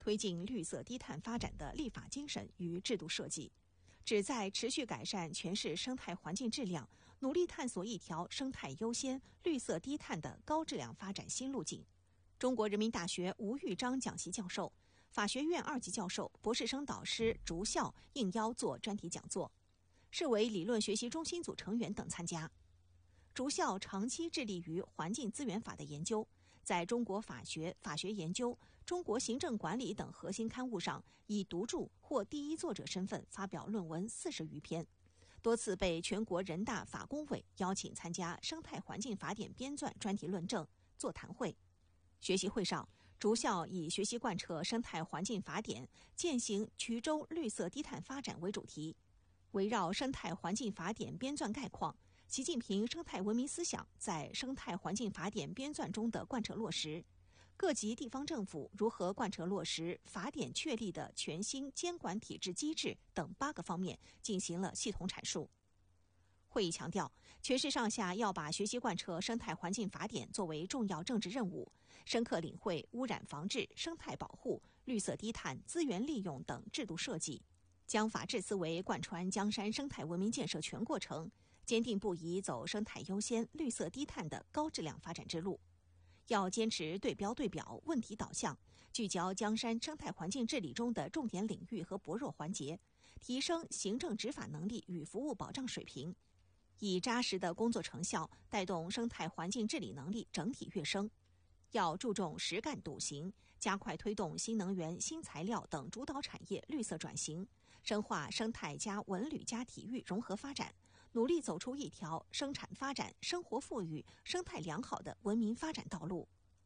推进绿色低碳发展的立法精神与制度设计，旨在持续改善全市生态环境质量，努力探索一条生态优先、绿色低碳的高质量发展新路径。中国人民大学吴玉章讲席教授、法学院2级教授、博士生导师竹校应邀做专题讲座，市委理论学习中心组成员等参加。竹校长期致力于环境资源法的研究，在中国法学、法学研究、中国行政管理等核心刊物上以独著或第一作者身份发表论文40余篇，多次被全国人大法工委邀请参加生态环境法典编纂专题论证、座谈会。学习会上，竹校以学习贯彻生态环境法典，践行衢州绿色低碳发展为主题，围绕生态环境法典编纂概况，习近平生态文明思想在生态环境法典编纂中的贯彻落实，各级地方政府如何贯彻落实法典确立的全新监管体制机制等8个方面进行了系统阐述。会议强调，全市上下要把学习贯彻生态环境法典作为重要政治任务，深刻领会污染防治、生态保护、绿色低碳、资源利用等制度设计，将法治思维贯穿江山生态文明建设全过程，坚定不移走生态优先、绿色低碳的高质量发展之路。要坚持对标对表、问题导向，聚焦江山生态环境治理中的重点领域和薄弱环节，提升行政执法能力与服务保障水平，以扎实的工作成效带动生态环境治理能力整体跃升。要注重实干笃行，加快推动新能源、新材料等主导产业绿色转型，深化生态加文旅加体育融合发展，努力走出一条生产发展、生活富裕、生态良好的文明发展道路。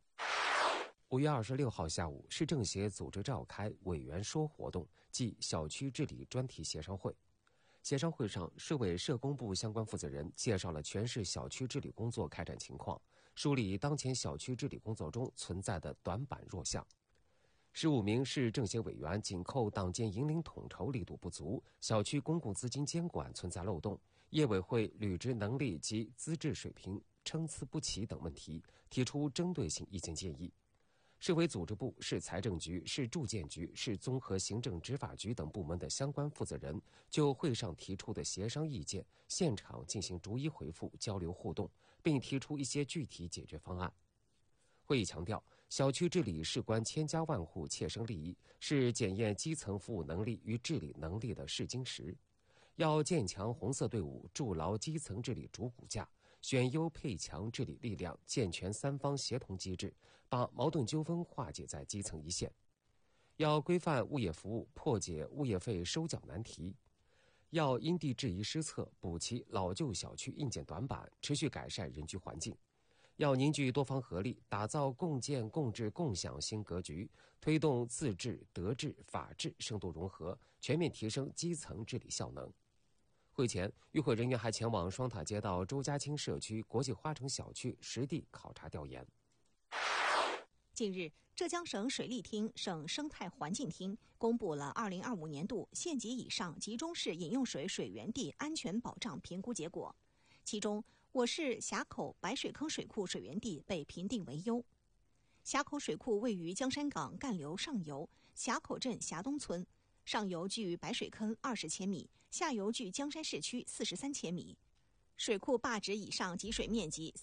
5月26号下午，市政协组织召开委员说活动暨小区治理专题协商会。协商会上，市委社工部相关负责人介绍了全市小区治理工作开展情况，梳理当前小区治理工作中存在的短板弱项。15名市政协委员紧扣党建引领统筹力度不足、小区公共资金监管存在漏洞、业委会履职能力及资质水平参差不齐等问题，提出针对性意见建议。市委组织部、市财政局、市住建局、市综合行政执法局等部门的相关负责人就会上提出的协商意见，现场进行逐一回复、交流互动，并提出一些具体解决方案。会议强调，小区治理事关千家万户切身利益，是检验基层服务能力与治理能力的试金石。要建强红色队伍，筑牢基层治理主骨架，选优配强治理力量，健全3方协同机制，把矛盾纠纷化解在基层一线。要规范物业服务，破解物业费收缴难题。要因地制宜施策，补齐老旧小区硬件短板，持续改善人居环境。要凝聚多方合力，打造共建共治共享新格局，推动自治、德治、法治深度融合，全面提升基层治理效能。会前，与会人员还前往双塔街道周家清社区国际花城小区实地考察调研。 近日，浙江省水利厅、省生态环境厅公布了2025年度县级以上集中式饮用水水源地安全保障评估结果，其中我市峡口白水坑水库水源地被评定为优。峡口水库位于江山港干流上游峡口镇峡东村，上游距白水坑20千米，下游距江山市区43千米。水库坝址以上集水面积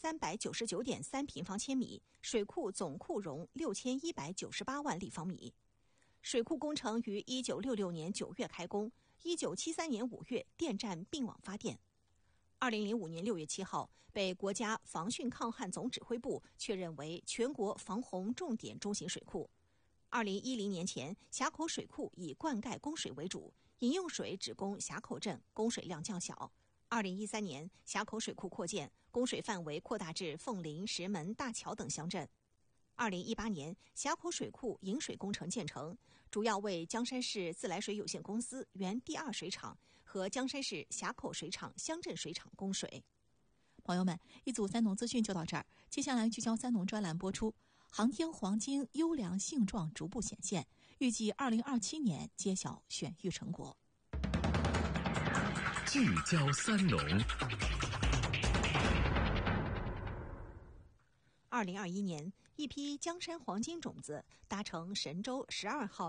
399.3平方千米，水库总库容6198万立方米。水库工程于1966年9月开工，1973年5月电站并网发电。2005年6月7号，被国家防汛抗旱总指挥部确认为全国防洪重点中型水库。2010年前，峡口水库以灌溉供水为主，饮用水只供峡口镇，供水量较小。2013年，峡口水库扩建，供水范围扩大至凤林、石门、大桥等乡镇。2018年，峡口水库引水工程建成，主要为江山市自来水有限公司原第2水厂和江山市峡口水厂乡镇水厂供水。 朋友们，一组三农资讯就到这儿，接下来聚焦三农专栏播出。航天黄金优良性状逐步显现，预计2027年揭晓选育成果。 聚焦三农。 2021年，一批江山黄金种子搭乘神舟12号